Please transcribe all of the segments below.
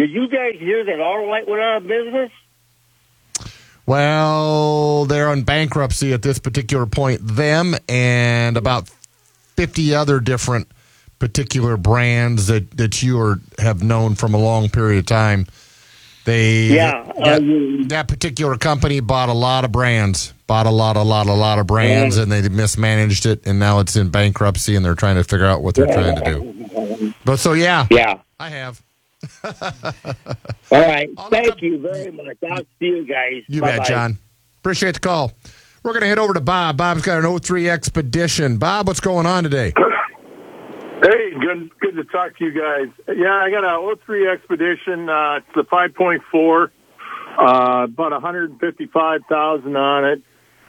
Did you guys hear that Autolite went out of business? Well, they're in bankruptcy at this particular point. Them and about 50 other different particular brands that you have known from a long period of time. That particular company bought a lot of brands, and they mismanaged it, and now it's in bankruptcy, and they're trying to figure out what they're trying to do. But so, yeah, I have. All right. Thank you very much. I'll see you guys. You Bye-bye. bet, John. Appreciate the call. We're going to head over to Bob. Bob's got an 03 Expedition. Bob, what's going on today? Hey, good to talk to you guys. Yeah, I got a 03 Expedition. It's the 5.4, about 155,000 on it.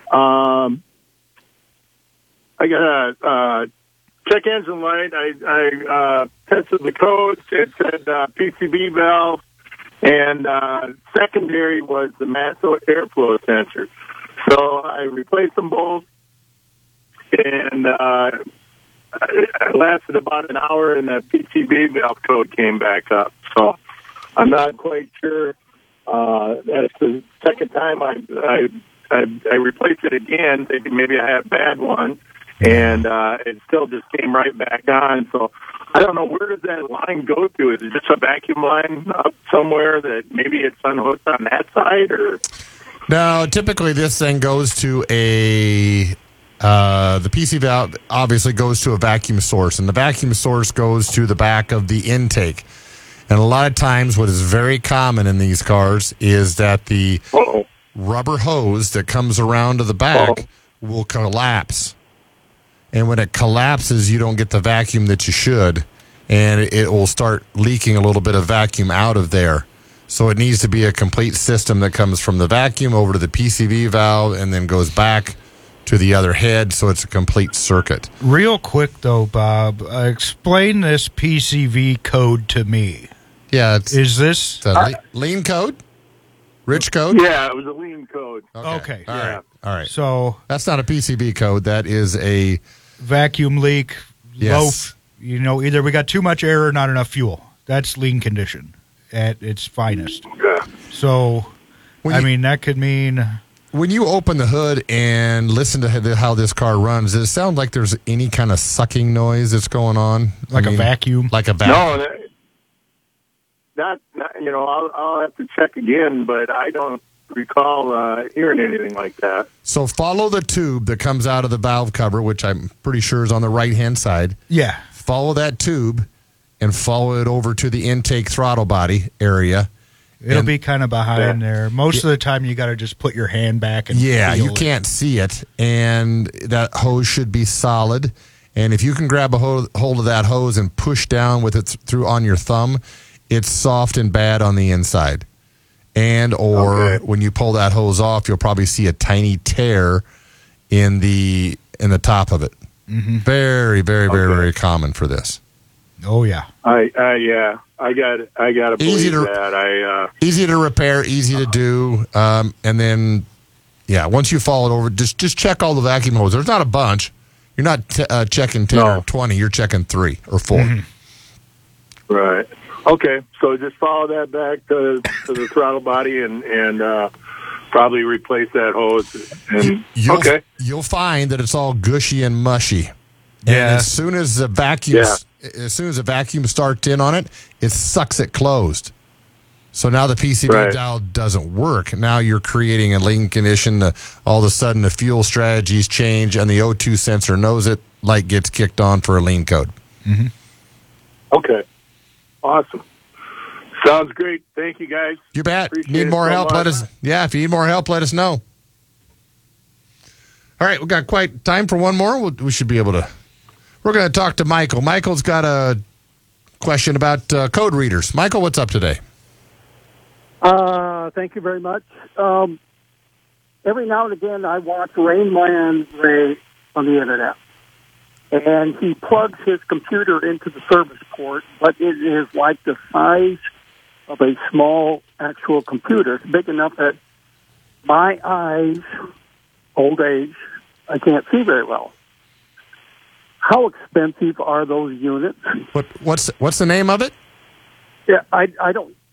I got a check engine light. I tested the codes. It said PCB valve, and secondary was the Matso airflow sensor. So I replaced them both, and it lasted about an hour, and the PCB valve code came back up. So I'm not quite sure. That's the second time I replaced it again, thinking maybe I had a bad one, and it still just came right back on. So I don't know, where does that line go to? Is it just a vacuum line up somewhere that maybe it's unhooked on that side, or? No, typically this thing goes to the PC valve obviously goes to a vacuum source, and the vacuum source goes to the back of the intake. And a lot of times what is very common in these cars is that the rubber hose that comes around to the back will collapse. And when it collapses, you don't get the vacuum that you should, and it will start leaking a little bit of vacuum out of there. So it needs to be a complete system that comes from the vacuum over to the PCV valve and then goes back to the other head, so it's a complete circuit. Real quick, though, Bob, explain this PCV code to me. Yeah. Is this a lean code? Rich code? Yeah, it was a lean code. Okay. All right. So that's not a PCB code. That is a vacuum leak. Yes. Either we got too much air or not enough fuel. That's lean condition at its finest. Yeah. So, that could mean... When you open the hood and listen to how this car runs, does it sound like there's any kind of sucking noise that's going on? A vacuum? Like a vacuum? No, I'll have to check again, but I don't recall hearing anything like that. So follow the tube that comes out of the valve cover, which I'm pretty sure is on the right-hand side. Yeah. Follow that tube and follow it over to the intake throttle body area. It'll be kind of behind there. Most of the time, you got to just put your hand back and you can't see it, and that hose should be solid. And if you can grab a hold of that hose and push down with it through on your thumb, it's soft and bad on the inside. And when you pull that hose off, you'll probably see a tiny tear in the top of it. Mm-hmm. Very, very, very, very common for this. Oh yeah. I got to believe that. Easy to repair, easy to do, and then once you follow it over, just check all the vacuum hoses. There's not a bunch. You're not checking 10 or 20. You're checking 3 or 4. Mm-hmm. Right. Okay. So just follow that back to the throttle body and probably replace that hose. And you'll find that it's all gushy and mushy. And as soon as the vacuum starts in on it, it sucks it closed. So now the PCB valve doesn't work. Now you're creating a lean condition. All of a sudden, the fuel strategies change, and the O2 sensor knows it. Light gets kicked on for a lean code. Mm-hmm. Okay. Awesome. Sounds great. Thank you, guys. You bet. Appreciate Need more help? much. If you need more help, let us know. All right, we've got quite time for one more. We should be able to. We're going to talk to Michael. Michael's got a question about code readers. Michael, what's up today? Thank you very much. Every now and again, I watch Rainman Ray on the internet, and he plugs his computer into the service port, but it is like the size of a small actual computer. It's big enough that my eyes, old age, I can't see very well. How expensive are those units? What's the name of it? Yeah, I don't